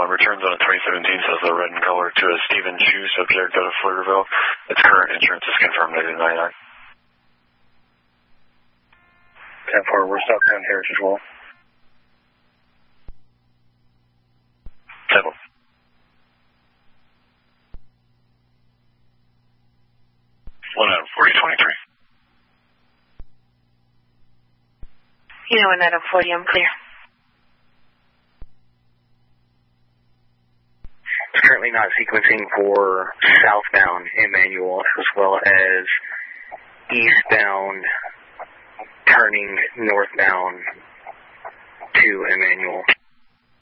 returns on a 2017 says the red in color to a Stephen Chu subject out of Pflugerville. Its current insurance is confirmed negative 99. 10-4, we're southbound Heritage Wall. 10-4. 1 out of 4023. You know, 1 out of 40, I'm clear. It's currently not sequencing for southbound Emmanuel as well as eastbound turning northbound to Emmanuel.